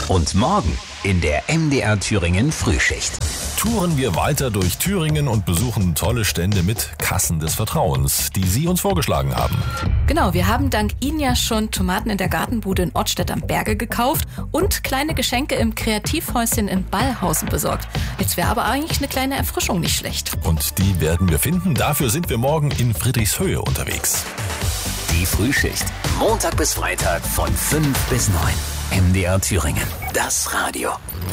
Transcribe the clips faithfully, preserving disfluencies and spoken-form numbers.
Und morgen in der M D R Thüringen Frühschicht. Touren wir weiter durch Thüringen und besuchen tolle Stände mit Kassen des Vertrauens, die Sie uns vorgeschlagen haben. Genau, wir haben dank Ihnen ja schon Tomaten in der Gartenbude in Ortstedt am Berge gekauft und kleine Geschenke im Kreativhäuschen in Ballhausen besorgt. Jetzt wäre aber eigentlich eine kleine Erfrischung nicht schlecht. Und die werden wir finden. Dafür sind wir morgen in Friedrichshöhe unterwegs. Die Frühschicht. Montag bis Freitag von fünf bis neun. M D R Thüringen. Das Radio.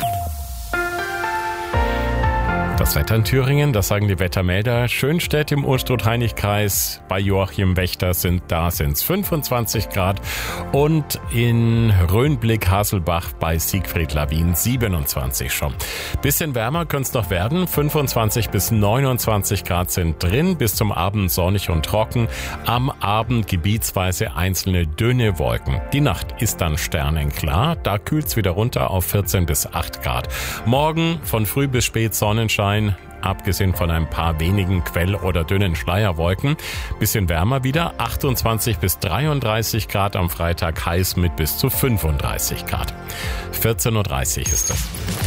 Das Wetter in Thüringen, das sagen die Wettermelder. Schönstedt im Unstrut-Hainich-Kreis bei Joachim Wächter sind da sind's fünfundzwanzig Grad und in Röhnblick-Haselbach bei Siegfried Lawin siebenundzwanzig schon. Bisschen wärmer könnte es noch werden. fünfundzwanzig bis neunundzwanzig Grad sind drin, bis zum Abend sonnig und trocken. Am Abend gebietsweise einzelne dünne Wolken. Die Nacht ist dann sternenklar, da kühlt's wieder runter auf vierzehn bis acht Grad. Morgen von früh bis spät Sonnenschein. Abgesehen von ein paar wenigen Quell- oder dünnen Schleierwolken. Bisschen wärmer wieder, achtundzwanzig bis dreiunddreißig Grad am Freitag, heiß mit bis zu fünfunddreißig Grad. vierzehn Uhr dreißig ist das.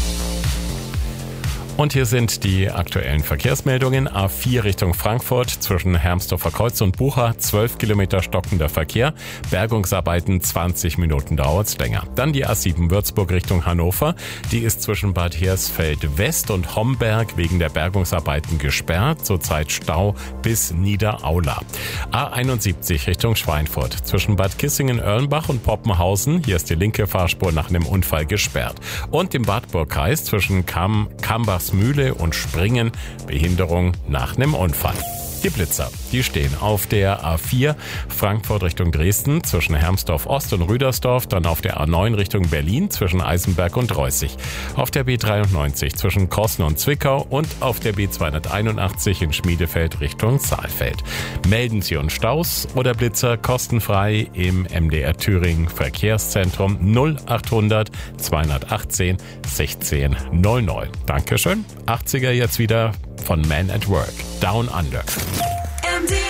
Und hier sind die aktuellen Verkehrsmeldungen. A vier Richtung Frankfurt zwischen Hermsdorfer Kreuz und Bucha, zwölf Kilometer stockender Verkehr. Bergungsarbeiten zwanzig Minuten dauert's länger. Dann die A sieben Würzburg Richtung Hannover. Die ist zwischen Bad Hersfeld West und Homberg wegen der Bergungsarbeiten gesperrt. Zurzeit Stau bis Niederaula. A einundsiebzig Richtung Schweinfurt zwischen Bad Kissingen-Erlenbach und Poppenhausen. Hier ist die linke Fahrspur nach einem Unfall gesperrt. Und im Wartburgkreis zwischen Kam, Kambach Mühle und Springen, Behinderung nach einem Unfall. Die Blitzer, die stehen auf der A vier Frankfurt Richtung Dresden zwischen Hermsdorf Ost und Rüdersdorf, dann auf der A neun Richtung Berlin zwischen Eisenberg und Reußig, auf der B dreiundneunzig zwischen Krossen und Zwickau und auf der B zweihunderteinundachtzig in Schmiedefeld Richtung Saalfeld. Melden Sie uns Staus oder Blitzer kostenfrei im M D R Thüringen Verkehrszentrum null achthundert zweihundertachtzehn sechzehn null null. Dankeschön. achtziger jetzt wieder von Man at Work. Down Under. M D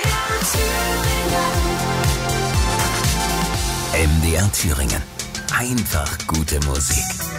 R Thüringen. Einfach gute Musik.